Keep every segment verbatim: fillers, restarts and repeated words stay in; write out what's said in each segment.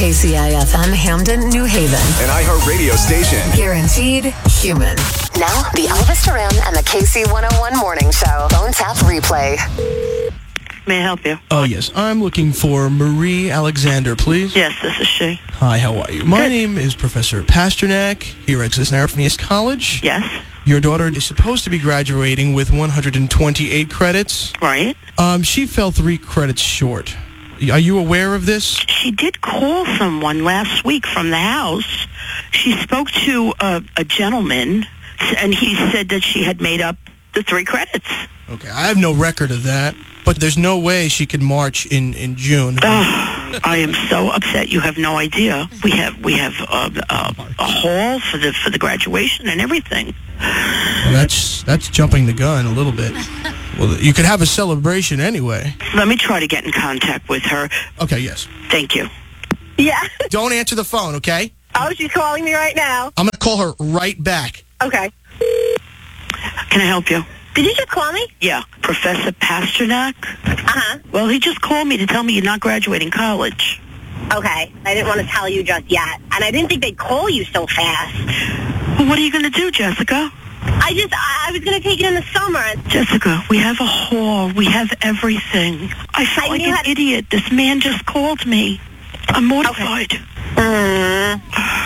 K C I F M Hamden, New Haven. An iHeart radio station. Guaranteed human. Now, the Elvis Duran and the K C one oh one Morning Show. Phone tap replay. May I help you? Oh, yes. I'm looking for Marie Alexander, please. Yes, this is she. Hi, how are you? My Good. name is Professor Pasternak here at Cisneros College. Yes. Your daughter is supposed to be graduating with one hundred twenty-eight credits. Right. Um, she fell three credits short. Are you aware of this? She did call someone last week from the house. She spoke to a, a gentleman, and he said that she had made up the three credits. Okay, I have no record of that, but there's no way she could march in, in June. Oh, I am so upset. You have no idea. We have we have uh, uh, a hall for the for the graduation and everything. Well, that's that's jumping the gun a little bit. Well, you could have a celebration anyway. Let me try to get in contact with her. Okay, yes. Thank you. Yeah. Don't answer the phone, okay? Oh, she's calling me right now. I'm going to call her right back. Okay. Can I help you? Did you just call me? Yeah. Professor Pasternak? Uh-huh. Well, he just called me to tell me you're not graduating college. Okay. I didn't want to tell you just yet. And I didn't think they'd call you so fast. Well, what are you going to do, Jessica? I just, I I was going to take it in the summer. Jessica, we have a hall. We have everything. I felt I like knew an how to- idiot. This man just called me. I'm mortified. Mm.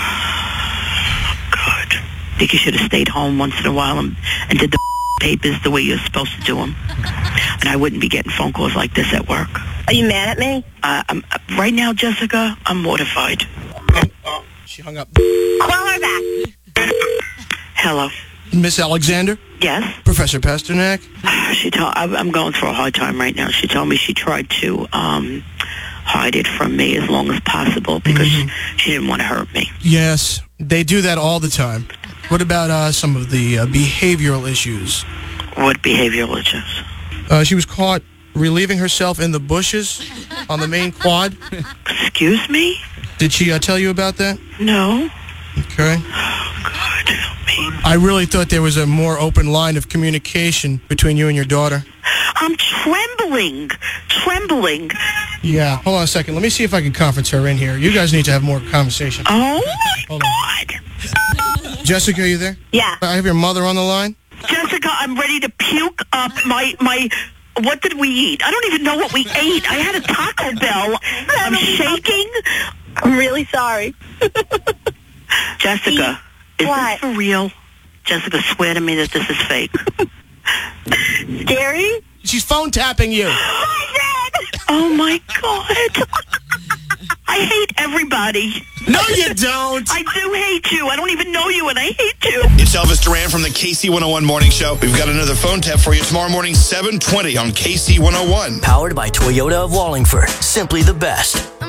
God. I think you should have stayed home once in a while and, and did the papers the way you're supposed to do them. And I wouldn't be getting phone calls like this at work. Are you mad at me? Uh, I'm, uh, right now, Jessica, I'm mortified. Oh, oh, she hung up. Call her back. Hello. Miss Alexander? Yes? Professor Pasternak? She told, I'm going through a hard time right now. She told me she tried to um, hide it from me as long as possible because Mm-hmm. she didn't want to hurt me. Yes, they do that all the time. What about uh, some of the uh, behavioral issues? What behavioral issues? Uh, she was caught relieving herself in the bushes on the main quad. Excuse me? Did she uh, tell you about that? No. Okay. Oh, God, help me. I really thought there was a more open line of communication between you and your daughter. I'm trembling. Trembling. Yeah, hold on a second. Let me see if I can conference her in here. You guys need to have more conversation. Oh, my Hold God. Jessica, are you there? Yeah. I have your mother on the line. Jessica, I'm ready to puke up my, my, what did we eat? I don't even know what we ate. I had a Taco Bell. I'm shaking. I'm really sorry. Jessica, is What? this for real? Jessica, swear to me that this is fake. Scary? She's phone tapping you. Oh, my God. I hate everybody. No, you don't. I do hate you. I don't even know you, and I hate you. It's Elvis Duran from the K C one oh one Morning Show. We've got another phone tap for you tomorrow morning, seven twenty on K C one oh one. Powered by Toyota of Wallingford. Simply the best.